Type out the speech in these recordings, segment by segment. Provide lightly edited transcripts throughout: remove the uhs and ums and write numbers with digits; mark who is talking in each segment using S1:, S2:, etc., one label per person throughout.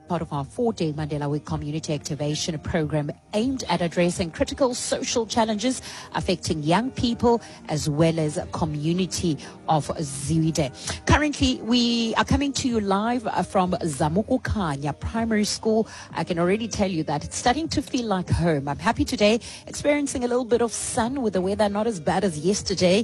S1: part of our 4-day Mandela Week community activation program aimed at addressing critical social challenges affecting young people as well as community of Zwide. Currently, we are coming to you live from Zamokukhanya Primary School. I can already tell you that it's starting to feel like home. I'm happy today, experiencing a little bit of sun with the weather not as bad as yesterday.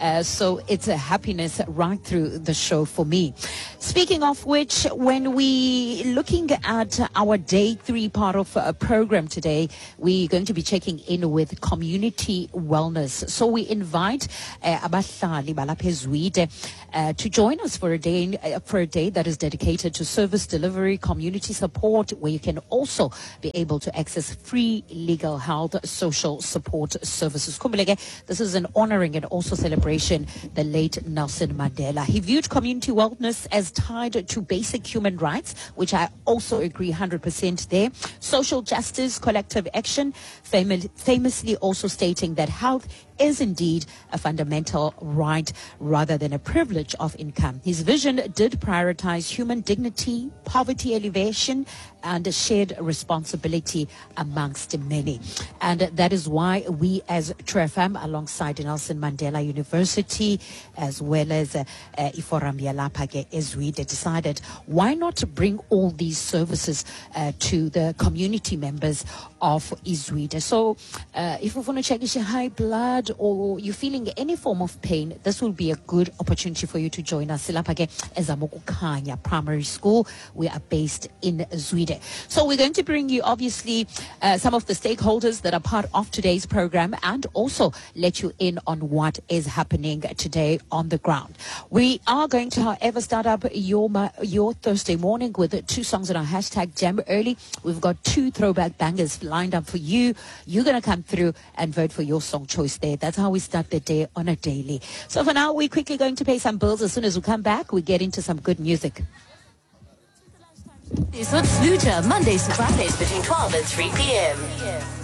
S1: So it's a happiness right through the show for me. Speaking of which, when we looking at our day 3 part of a program today, we're going to be checking in with community wellness. So we invite abahlali balapha eZwide to join us for a day that is dedicated to service delivery, community support, where you can also be able to access free legal health social support services. Kumbuleke, this is an honoring and also celebration the late Nelson Mandela. He viewed community wellness as tied to basic human rights, which I also agree 100% there. Social justice, collective action, famously also stating that health is indeed a fundamental right rather than a privilege of income. His vision did prioritize human dignity, poverty alleviation, and shared responsibility amongst many. And that is why we as TruFM, alongside Nelson Mandela University, as well as Iforam Yalapha eZwide, decided why not bring all these services to the community members of eZwide. So if you want to check your high blood or you're feeling any form of pain, this will be a good opportunity for you to join us. Silapha Zamokukhanya Primary School. We are based in Zwide. So we're going to bring you obviously some of the stakeholders that are part of today's program and also let you in on what is happening today on the ground. We are going to, however, start up your Thursday morning with 2 songs on our hashtag Jam Early. We've got 2 throwback bangers lined up for you. You're going to come through and vote for your song choice there. That's how we start the day on a daily. So for now, we're quickly going to pay some bills. As soon as we come back, we get into some good music.
S2: It's with Sluja, Mondays to Fridays between 12 and 3 p.m.